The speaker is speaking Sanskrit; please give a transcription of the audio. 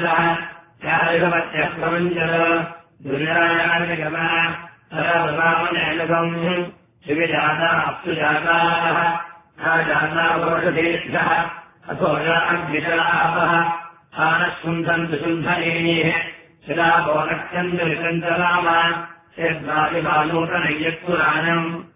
विश्वः त्यागवत्यः प्रवञ्चल दुर्यायानिगमः सरभवामनैलकम् शिविजाता अप्सुजाताः जाता वोषधीर्घः अथोजाग्विजलापः आनःशुन्धन्तु शुन्धनेः शिलापोनक्यन्तु विकञ्चलाम यद्वादिबालूतनय्यत्पुराणम्